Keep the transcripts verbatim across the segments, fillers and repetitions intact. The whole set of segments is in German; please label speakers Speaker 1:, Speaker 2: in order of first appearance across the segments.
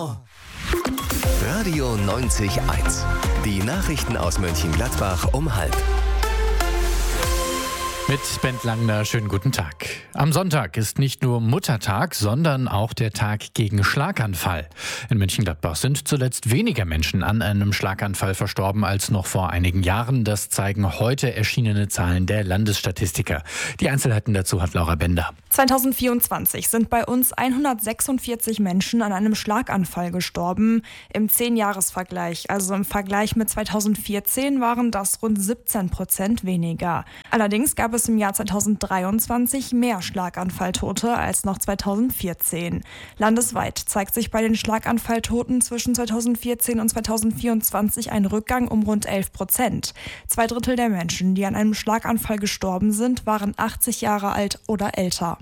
Speaker 1: Radio neunzig eins. Die Nachrichten aus Mönchengladbach um halb.
Speaker 2: Mit Bent Langner, schönen guten Tag. Am Sonntag ist nicht nur Muttertag, sondern auch der Tag gegen Schlaganfall. In Mönchengladbach sind zuletzt weniger Menschen an einem Schlaganfall verstorben als noch vor einigen Jahren. Das zeigen heute erschienene Zahlen der Landesstatistiker. Die Einzelheiten dazu hat Laura Bender.
Speaker 3: zweitausendvierundzwanzig sind bei uns hundertsechsundvierzig Menschen an einem Schlaganfall gestorben. Im Zehn-Jahres-Vergleich, also im Vergleich mit zweitausendvierzehn, waren das rund siebzehn Prozent weniger. Allerdings gab es im Jahr zweitausenddreiundzwanzig mehr Schlaganfalltote als noch zweitausendvierzehn. Landesweit zeigt sich bei den Schlaganfalltoten zwischen zweitausendvierzehn und zweitausendvierundzwanzig ein Rückgang um rund elf Prozent. Zwei Drittel der Menschen, die an einem Schlaganfall gestorben sind, waren achtzig Jahre alt oder älter.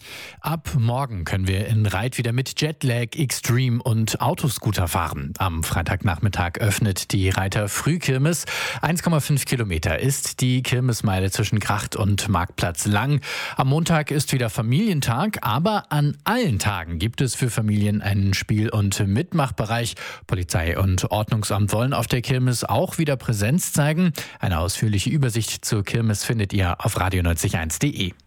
Speaker 2: Ab morgen können wir in Reit wieder mit Jetlag, Extreme und Autoscooter fahren. Am Freitagnachmittag öffnet die Reiter Frühkirmes. eins Komma fünf Kilometer ist die Kirmesmeile zwischen Kracht und Marktplatz lang. Am Montag ist wieder Familientag, aber an allen Tagen gibt es für Familien einen Spiel- und Mitmachbereich. Polizei und Ordnungsamt wollen auf der Kirmes auch wieder Präsenz zeigen. Eine ausführliche Übersicht zur Kirmes findet ihr auf radio neunzig eins punkt de.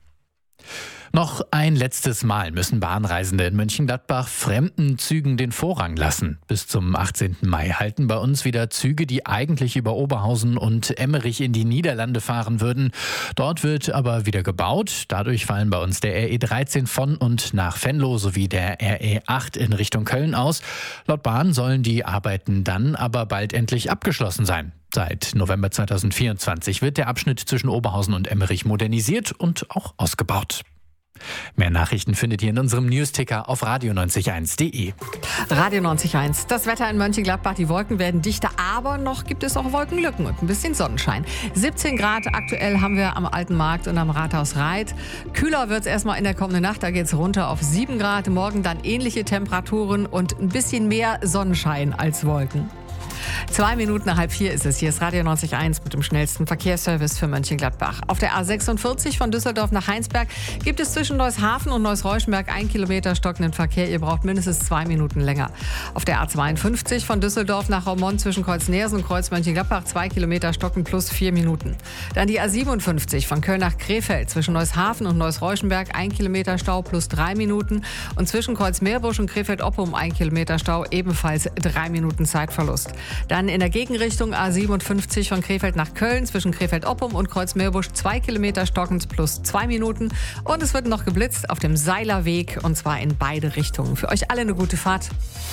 Speaker 2: Noch ein letztes Mal müssen Bahnreisende in Mönchengladbach fremden Zügen den Vorrang lassen. Bis zum achtzehnten Mai halten bei uns wieder Züge, die eigentlich über Oberhausen und Emmerich in die Niederlande fahren würden. Dort wird aber wieder gebaut. Dadurch fallen bei uns der R E dreizehn von und nach Venlo sowie der R E acht in Richtung Köln aus. Laut Bahn sollen die Arbeiten dann aber bald endlich abgeschlossen sein. Seit November zweitausendvierundzwanzig wird der Abschnitt zwischen Oberhausen und Emmerich modernisiert und auch ausgebaut. Mehr Nachrichten findet ihr in unserem Newsticker auf radio neunzig eins punkt de.
Speaker 4: Radio neunzig Komma eins. Das Wetter in Mönchengladbach, die Wolken werden dichter, aber noch gibt es auch Wolkenlücken und ein bisschen Sonnenschein. siebzehn Grad aktuell haben wir am Alten Markt und am Rathaus Reit. Kühler wird es erstmal in der kommenden Nacht, da geht es runter auf sieben Grad. Morgen dann ähnliche Temperaturen und ein bisschen mehr Sonnenschein als Wolken. Zwei Minuten nach halb vier ist es. Hier ist Radio neunzig Komma eins mit dem schnellsten Verkehrsservice für Mönchengladbach. Auf der A sechsundvierzig von Düsseldorf nach Heinsberg gibt es zwischen Neushafen und Neuss-Reuschenberg ein Kilometer stockenden Verkehr. Ihr braucht mindestens zwei Minuten länger. Auf der A zweiundfünfzig von Düsseldorf nach Raumont zwischen Kreuz-Nersen und Kreuz-Mönchengladbach zwei Kilometer stocken plus vier Minuten. Dann die A siebenundfünfzig von Köln nach Krefeld zwischen Neushafen und Neuss-Reuschenberg ein Kilometer Stau plus drei Minuten. Und zwischen Kreuz-Meerbusch und Krefeld-Oppum ein Kilometer Stau, ebenfalls drei Minuten Zeitverlust. Dann in der Gegenrichtung A siebenundfünfzig von Krefeld nach Köln zwischen Krefeld-Oppum und Kreuz-Meerbusch zwei Kilometer stockend plus zwei Minuten. Und es wird noch geblitzt auf dem Seilerweg und zwar in beide Richtungen. Für euch alle eine gute Fahrt.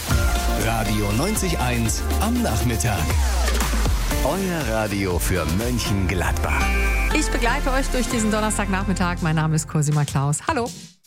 Speaker 1: Radio neunzig Komma eins am Nachmittag. Euer Radio für Mönchengladbach.
Speaker 4: Ich begleite euch durch diesen Donnerstagnachmittag. Mein Name ist Cosima Klaus. Hallo.